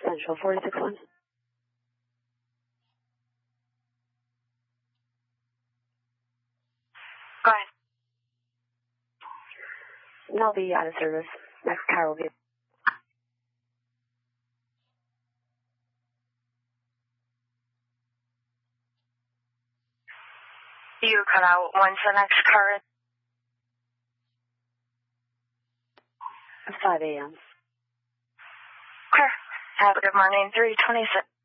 Central 461. Go ahead. They'll be out of service. Next car will be... You cut out. When's the next car? 5 a.m. Okay. Have a good morning. 326.